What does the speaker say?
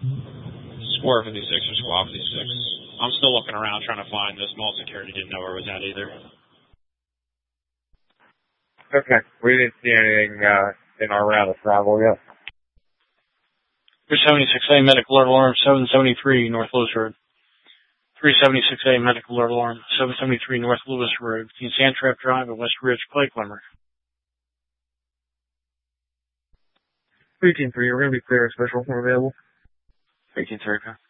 Square 56 or Squad 56. I'm still looking around trying to find this mall security. Didn't know where it was at either. Okay. We didn't see anything in our round of travel yet. 376A medical alert alarm 773 North Lewis Road. 376A medical alert alarm 773 North Lewis Road between Sandtrap Drive and West Ridge Pike, Limerick. 18-3, we're going to be clear. Special form available. 18-3,